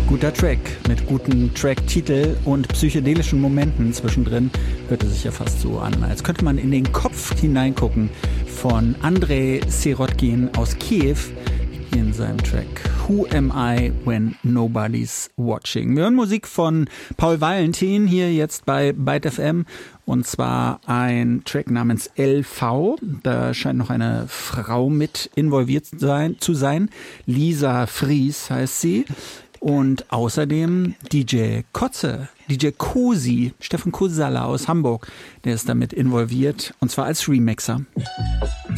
Guter Track mit gutem Tracktitel und psychedelischen Momenten zwischendrin. Hörte sich ja fast so an, als könnte man in den Kopf hineingucken von Andrei Sirotkin aus Kiew in seinem Track Who Am I When Nobody's Watching. Wir hören Musik von Paul Valentin hier jetzt bei Byte FM und zwar ein Track namens LV. Da scheint noch eine Frau mit involviert zu sein. Lisa Fries heißt sie. Und außerdem DJ Kotze, DJ Kosi, Stefan Kosala aus Hamburg, der ist damit involviert und zwar als Remixer.